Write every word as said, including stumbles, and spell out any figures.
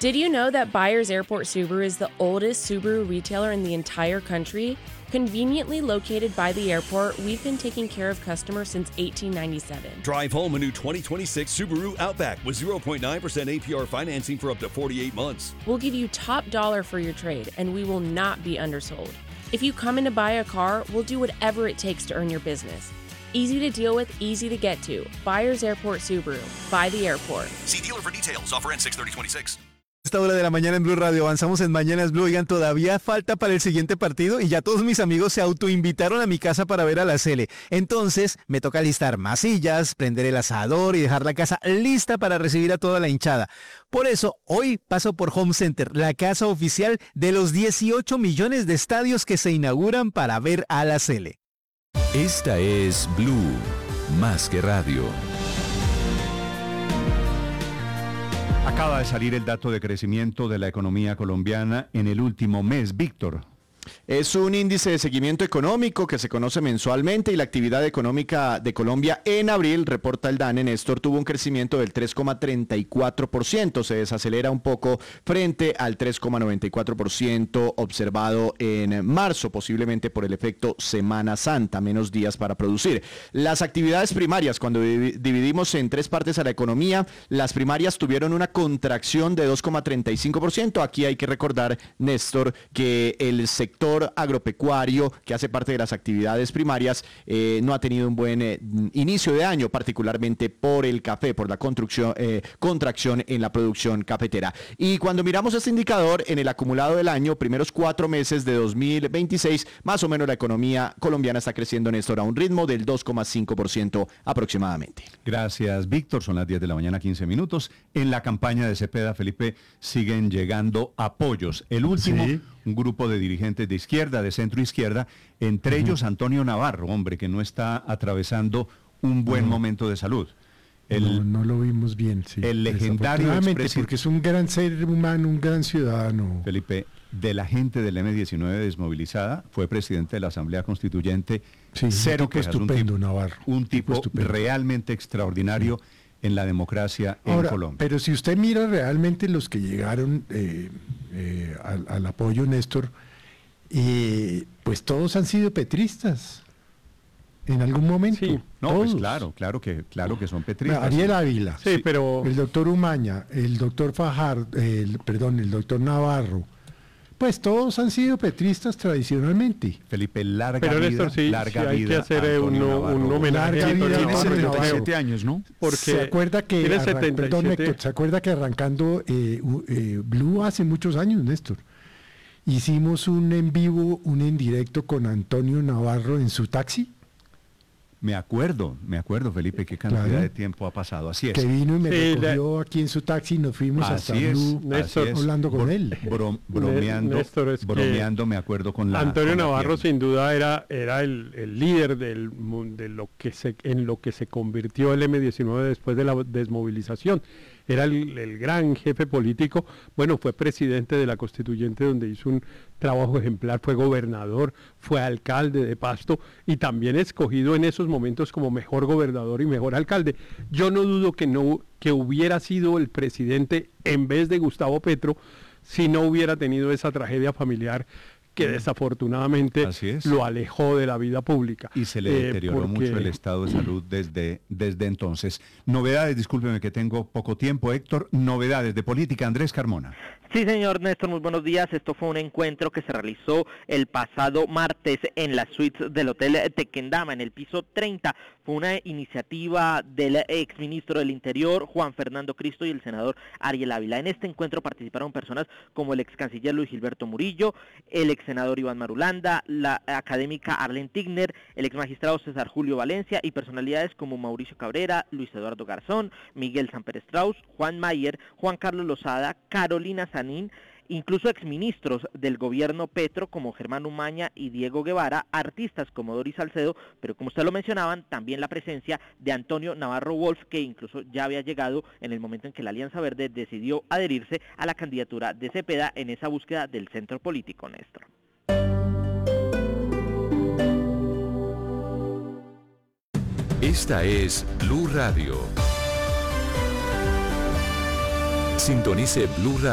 Did you know that Byers Airport Subaru is the oldest Subaru retailer in the entire country? Conveniently located by the airport, we've been taking care of customers since eighteen ninety-seven. Drive home a new twenty twenty-six Subaru Outback with zero point nine percent A P R financing for up to forty-eight months. We'll give you top dollar for your trade, and we will not be undersold. If you come in to buy a car, we'll do whatever it takes to earn your business. Easy to deal with, easy to get to. Byers Airport Subaru. By the airport. See dealer for details. Offer ends six thirty twenty-six. Esta hora de la mañana en Blue Radio, avanzamos en Mañanas Blue. Oigan, todavía falta para el siguiente partido y ya todos mis amigos se autoinvitaron a mi casa para ver a la Sele. Entonces, me toca listar más sillas, prender el asador y dejar la casa lista para recibir a toda la hinchada. Por eso, hoy paso por Home Center, la casa oficial de los dieciocho millones de estadios que se inauguran para ver a la Sele. Esta es Blue, más que radio. Acaba de salir el dato de crecimiento de la economía colombiana en el último mes. Víctor. Es un índice de seguimiento económico que se conoce mensualmente y la actividad económica de Colombia en abril, reporta el DANE, Néstor, tuvo un crecimiento del tres coma treinta y cuatro por ciento. Se desacelera un poco frente al tres coma noventa y cuatro por ciento observado en marzo, posiblemente por el efecto Semana Santa, menos días para producir. Las actividades primarias, cuando dividimos en tres partes a la economía, las primarias tuvieron una contracción de dos coma treinta y cinco por ciento. Aquí hay que recordar, Néstor, que el sector sector agropecuario, que hace parte de las actividades primarias, eh, no ha tenido un buen eh, inicio de año, particularmente por el café, por la construcción, eh, contracción en la producción cafetera. Y cuando miramos este indicador en el acumulado del año, primeros cuatro meses de dos mil veintiséis, más o menos la economía colombiana está creciendo, Néstor, a un ritmo del dos coma cinco por ciento aproximadamente. Gracias, Víctor. Son las diez de la mañana, quince minutos. En la campaña de Cepeda, Felipe, siguen llegando apoyos. El último, sí. Un grupo de dirigentes de izquierda, de centro izquierda, entre uh-huh. ellos Antonio Navarro, hombre, que no está atravesando un buen uh-huh. momento de salud. El, no, no lo vimos bien, sí. El legendario expresidente, porque es un gran ser humano, un gran ciudadano. Felipe, de la gente del eme diecinueve desmovilizada, fue presidente de la Asamblea Constituyente. Sí, cero que estupendo, un tipo, Navarro. Un tipo estupendo. realmente extraordinario sí. en la democracia en Ahora, Colombia. Pero si usted mira realmente los que llegaron eh, eh, al, al apoyo, Néstor, eh, pues todos han sido petristas. En algún momento. Sí, no, todos. pues claro, claro que, claro que son petristas. Ariel Ávila, sí, pero el doctor Umaña, el doctor Fajardo, el, perdón, el doctor Navarro, pues todos han sido petristas tradicionalmente. Felipe, larga pero vida, Néstor, sí, larga sí, hay vida. que hacer un, un homenaje a Antonio Tiene setenta y siete Navarro. años, ¿no? Porque se acuerda que tiene arran- setenta y siete. Perdón, Néstor, se acuerda que arrancando eh, eh, Blue hace muchos años, Néstor, hicimos un en vivo, un en directo con Antonio Navarro en su taxi. Me acuerdo, me acuerdo, Felipe, qué cantidad Claro. de tiempo ha pasado. Así es. Que vino y me Sí, recogió aquí en su taxi y nos fuimos Así hasta es, Blue Néstor, así es. hablando con Bro- él. bro- bromeando, Néstor, es que bromeando, me acuerdo con la Antonio con la Navarro pierna. sin duda era, era el, el líder del, mu- de lo que se, en lo que se convirtió el eme diecinueve después de la desmovilización. Era el, el gran jefe político. Bueno, fue presidente de la Constituyente, donde hizo un trabajo ejemplar, fue gobernador, fue alcalde de Pasto y también escogido en esos momentos como mejor gobernador y mejor alcalde. Yo no dudo que no que hubiera sido el presidente en vez de Gustavo Petro si no hubiera tenido esa tragedia familiar que desafortunadamente Así es. lo alejó de la vida pública. Y se le Eh, deterioró porque- mucho el estado de salud desde, desde entonces. Novedades, discúlpeme que tengo poco tiempo, Héctor. Novedades de política, Andrés Carmona. Sí, señor Néstor, muy buenos días. Esto fue un encuentro que se realizó el pasado martes en las suites del Hotel Tequendama, en el piso treinta. Fue una iniciativa del exministro del Interior, Juan Fernando Cristo, y el senador Ariel Ávila. En este encuentro participaron personas como el ex canciller Luis Gilberto Murillo, el ex senador Iván Marulanda, la académica Arlene Tigner, el ex magistrado César Julio Valencia y personalidades como Mauricio Cabrera, Luis Eduardo Garzón, Miguel Samper Strauss, Juan Mayer, Juan Carlos Lozada, Carolina Sanín, incluso exministros del gobierno Petro como Germán Umaña y Diego Guevara, artistas como Doris Salcedo, pero como usted lo mencionaban, también la presencia de Antonio Navarro Wolf, que incluso ya había llegado en el momento en que la Alianza Verde decidió adherirse a la candidatura de Cepeda en esa búsqueda del centro político, Néstor. Esta es Blue Radio. Sintonice Blue Radio.